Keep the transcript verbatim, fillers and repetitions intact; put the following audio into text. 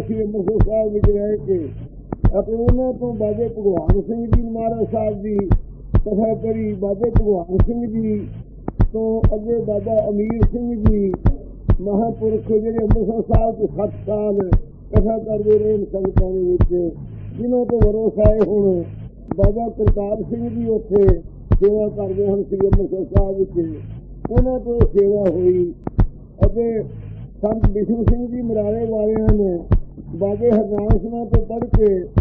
ਅਸੀਂ ਅੰਮ੍ਰਿਤਸਰ ਸਾਹਿਬ ਵਿੱਚ ਰਹਿ ਕੇ ਅਤੇ ਉਹਨਾਂ ਤੋਂ ਬਾਬੇ ਭਗਵਾਨ ਸਿੰਘ ਜੀ ਮਹਾਰਾਜ ਸਾਹਿਬ ਦੀ ਕਥਾ ਕਰੀ। ਬਾਬੇ ਭਗਵਾਨ ਸਿੰਘ ਜੀ ਤੋਂ ਅੱਗੇ ਬਾਬਾ ਅਮੀਰ ਸਿੰਘ ਜੀ ਮਹਾਂਪੁਰਖ ਜਿਹੜੇ ਅੰਮ੍ਰਿਤਸਰ ਸਾਹਿਬ ਤੋਂ ਸੱਤ ਸਾਲ ਕਥਾ ਕਰਦੇ ਰਹੇ ਸੰਗਤਾਂ ਦੇ ਵਿੱਚ, ਜਿਨ੍ਹਾਂ ਤੋਂ ਵਰੋਸਾਏ ਹੁਣ ਬਾਬਾ ਕਰਤਾਰ ਸਿੰਘ ਜੀ ਉੱਥੇ ਸੇਵਾ ਕਰਦੇ ਹਨ ਸ੍ਰੀ ਅੰਮ੍ਰਿਤਸਰ ਸਾਹਿਬ ਵਿੱਚ। ਉਹਨਾਂ ਤੋਂ ਸੇਵਾ ਹੋਈ ਅਤੇ ਸੰਤ ਬਿਸ਼ਨ ਸਿੰਘ ਜੀ ਮਰਾਲੇ ਵਾਲਿਆਂ ਨੇ ਬਾਬੇ ਹਰਨਾਮ ਸਿੰਘਾਂ ਤੋਂ ਪੜ੍ਹ ਕੇ